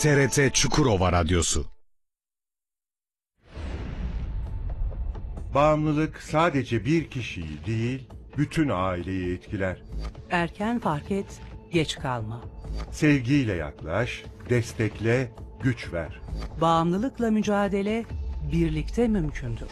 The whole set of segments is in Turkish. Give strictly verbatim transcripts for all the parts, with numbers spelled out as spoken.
T R T Çukurova Radyosu. Bağımlılık sadece bir kişiyi değil, bütün aileyi etkiler. Erken fark et, geç kalma. Sevgiyle yaklaş, destekle, güç ver. Bağımlılıkla mücadele birlikte mümkündür.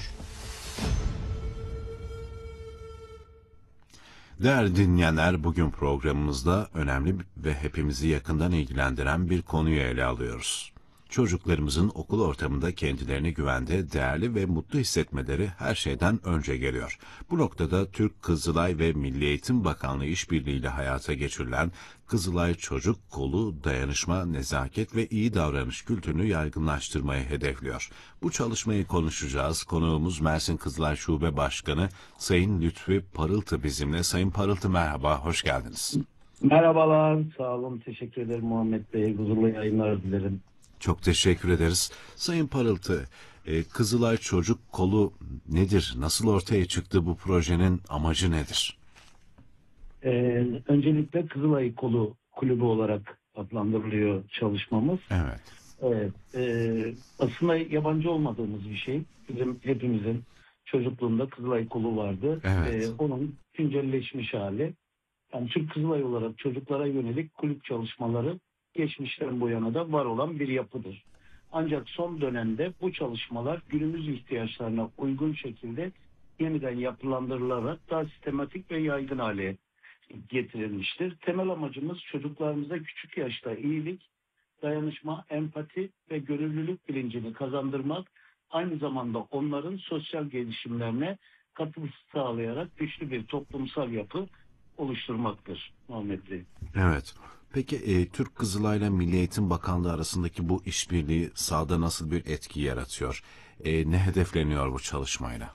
Değerli dinleyenler, bugün programımızda önemli ve hepimizi yakından ilgilendiren bir konuyu ele alıyoruz. Çocuklarımızın okul ortamında kendilerini güvende, değerli ve mutlu hissetmeleri her şeyden önce geliyor. Bu noktada Türk Kızılay ve Milli Eğitim Bakanlığı işbirliğiyle hayata geçirilen Kızılay Çocuk Kolu dayanışma, nezaket ve iyi davranış kültürünü yaygınlaştırmayı hedefliyor. Bu çalışmayı konuşacağız. Konuğumuz Mersin Kızılay Şube Başkanı Sayın Lütfi Parıltı bizimle. Sayın Parıltı, merhaba, hoş geldiniz. Merhabalar, sağ olun, teşekkür ederim Muhammed Bey. Huzurlu yayınlar dilerim. Çok teşekkür ederiz. Sayın Parıltı, Kızılay Çocuk Kolu nedir? Nasıl ortaya çıktı? Bu projenin amacı nedir? Ee, öncelikle Kızılay Kolu Kulübü olarak adlandırılıyor çalışmamız. Evet. Evet. E, aslında yabancı olmadığımız bir şey. Bizim hepimizin çocukluğunda Kızılay Kolu vardı. Evet. Ee, onun güncelleşmiş hali. Yani Türk Kızılay olarak çocuklara yönelik kulüp çalışmaları geçmişten bu yana da var olan bir yapıdır. Ancak son dönemde bu çalışmalar günümüz ihtiyaçlarına uygun şekilde yeniden yapılandırılarak daha sistematik ve yaygın hale getirilmiştir. Temel amacımız çocuklarımıza küçük yaşta iyilik, dayanışma, empati ve gönüllülük bilincini kazandırmak, aynı zamanda onların sosyal gelişimlerine katkı sağlayarak güçlü bir toplumsal yapı oluşturmaktır Muhammed Bey. Evet. Peki e, Türk Kızılay ile Milli Eğitim Bakanlığı arasındaki bu işbirliği sahada nasıl bir etki yaratıyor? E, ne hedefleniyor bu çalışmayla?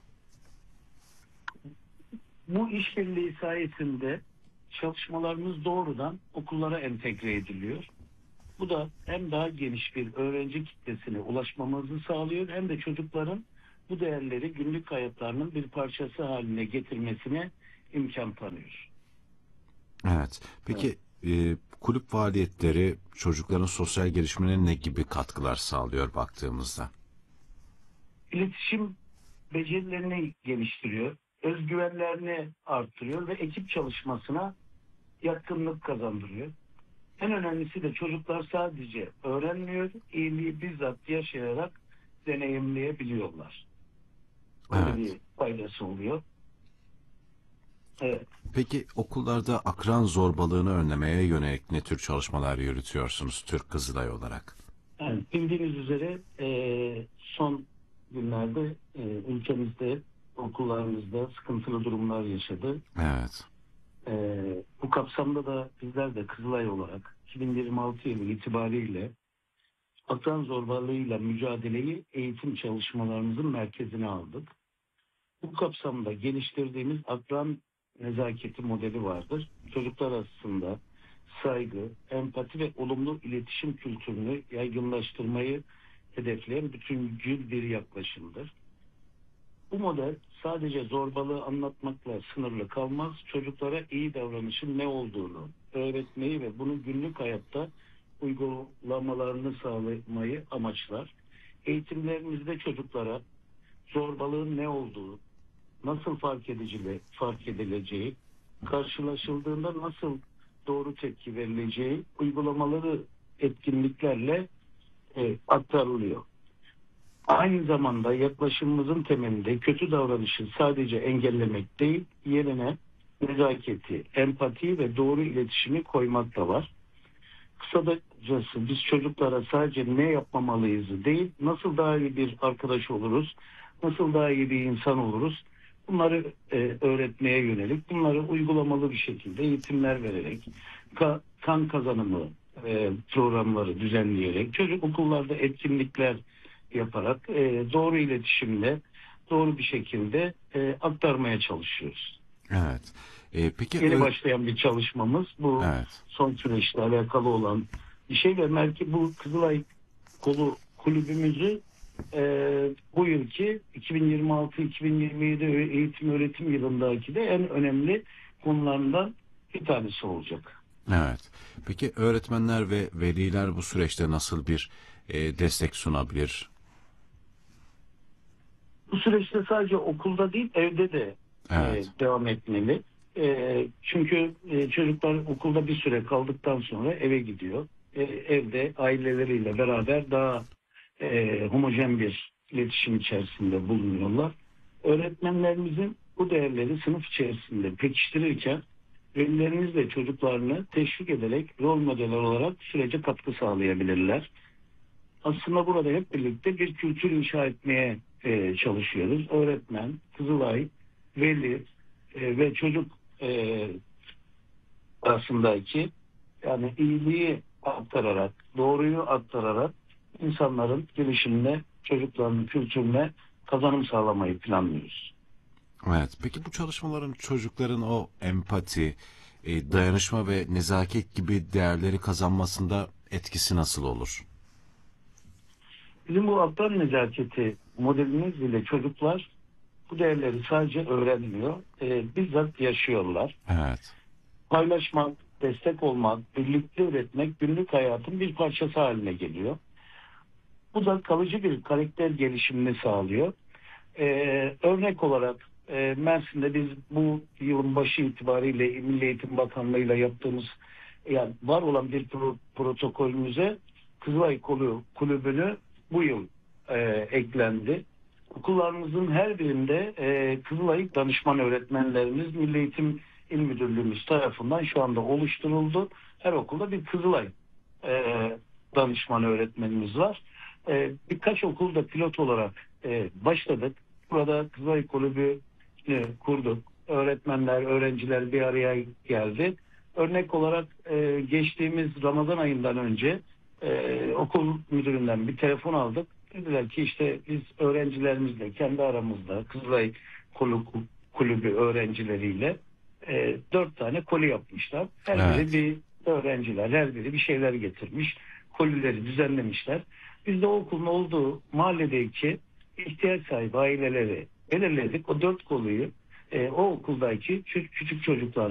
Bu işbirliği sayesinde çalışmalarımız doğrudan okullara entegre ediliyor. Bu da hem daha geniş bir öğrenci kitlesine ulaşmamızı sağlıyor, hem de çocukların bu değerleri günlük hayatlarının bir parçası haline getirmesine imkan tanıyor. Evet. Peki evet. E, kulüp faaliyetleri çocukların sosyal gelişimine ne gibi katkılar sağlıyor baktığımızda? İletişim becerilerini geliştiriyor, özgüvenlerini arttırıyor ve ekip çalışmasına yatkınlık kazandırıyor. En önemlisi de çocuklar sadece öğrenmiyor, iyiliği bizzat yaşayarak deneyimleyebiliyorlar. Böyle Evet. bir faydası oluyor. Evet. Peki okullarda akran zorbalığını önlemeye yönelik ne tür çalışmalar yürütüyorsunuz Türk Kızılay olarak? Yani bildiğiniz üzere e, son günlerde e, ülkemizde okullarımızda sıkıntılı durumlar yaşadı. Evet. E, bu kapsamda da bizler de Kızılay olarak iki bin yirmi altı yılı itibariyle akran zorbalığıyla mücadeleyi eğitim çalışmalarımızın merkezine aldık. Bu kapsamda geliştirdiğimiz akran nezaketi modeli vardır. Çocuklar arasında saygı, empati ve olumlu iletişim kültürünü yaygınlaştırmayı hedefleyen bütüncül bir yaklaşımdır. Bu model sadece zorbalığı anlatmakla sınırlı kalmaz, çocuklara iyi davranışın ne olduğunu öğretmeyi ve bunu günlük hayatta uygulamalarını sağlamayı amaçlar. Eğitimlerimizde çocuklara zorbalığın ne olduğu, nasıl fark edicili, fark edileceği, karşılaşıldığında nasıl doğru tepki verileceği uygulamaları etkinliklerle e, aktarılıyor. Aynı zamanda yaklaşımımızın temelinde kötü davranışı sadece engellemek değil, yerine nezaketi, empatiyi ve doğru iletişimi koymak da var. Kısacası biz çocuklara sadece ne yapmamalıyız değil, nasıl daha iyi bir arkadaş oluruz, nasıl daha iyi bir insan oluruz, bunları e, öğretmeye yönelik, bunları uygulamalı bir şekilde eğitimler vererek, ka, kan kazanımı e, programları düzenleyerek, çocuk okullarda etkinlikler yaparak e, doğru iletişimle, doğru bir şekilde e, aktarmaya çalışıyoruz. Evet. E, peki Yeni ö- başlayan bir çalışmamız bu, evet. son süreçle alakalı olan bir şey ve belki bu Kızılay Kolu kulübümüzü e, bu yılki iki bin yirmi altı iki bin yirmi yedi eğitim öğretim yılındaki de en önemli konularından bir tanesi olacak. Evet. Peki öğretmenler ve veliler bu süreçte nasıl bir e, destek sunabilir? Bu süreçte sadece okulda değil, evde de e, Evet. devam etmeli. E, çünkü e, çocuklar okulda bir süre kaldıktan sonra eve gidiyor. E, evde aileleriyle beraber daha e, homojen bir iletişim içerisinde bulunuyorlar. Öğretmenlerimizin bu değerleri sınıf içerisinde pekiştirirken velilerimiz de çocuklarını teşvik ederek rol modeller olarak sürece katkı sağlayabilirler. Aslında burada hep birlikte bir kültür inşa etmeye e, çalışıyoruz. Öğretmen, Kızılay, veli e, ve çocuk e, arasındaki yani iyiliği aktararak, doğruyu aktararak insanların gelişimine, çocukların kültürüne kazanım sağlamayı planlıyoruz. Evet. Peki bu çalışmaların çocukların o empati, e, dayanışma ve nezaket gibi değerleri kazanmasında etkisi nasıl olur? Bizim bu akran nezaketi modelimiz ile çocuklar bu değerleri sadece öğrenmiyor, e, bizzat yaşıyorlar. Evet. Paylaşmak, destek olmak, birlikte üretmek günlük hayatın bir parçası haline geliyor. Bu da kalıcı bir karakter gelişimini sağlıyor. Ee, örnek olarak e, Mersin'de biz bu yılın başı itibariyle Milli Eğitim Bakanlığı'yla yaptığımız yani var olan bir pro, protokolümüze Kızılay Kolu Kulübü'nü bu yıl e, eklendi. Okullarımızın her birinde e, Kızılay danışman öğretmenlerimiz Milli Eğitim İl Müdürlüğümüz tarafından şu anda oluşturuldu. Her okulda bir Kızılay e, danışman öğretmenimiz var. E, birkaç okulda pilot olarak e, başladık. Burada Kızılay Kulübü e, kurduk. Öğretmenler, öğrenciler bir araya geldi. Örnek olarak e, geçtiğimiz Ramazan ayından önce e, okul müdüründen bir telefon aldık. Dediler ki işte biz öğrencilerimizle kendi aramızda Kızılay Kulübü öğrencileriyle e, dört tane koli yapmışlar. Her Evet. biri bir öğrenciler, her biri bir şeyler getirmiş. Kolileri düzenlemişler. Biz de o okulun olduğu mahalledeki ihtiyaç sahibi aileleri belirledik. O dört koluyu e, o okuldaki küçük, küçük çocuklar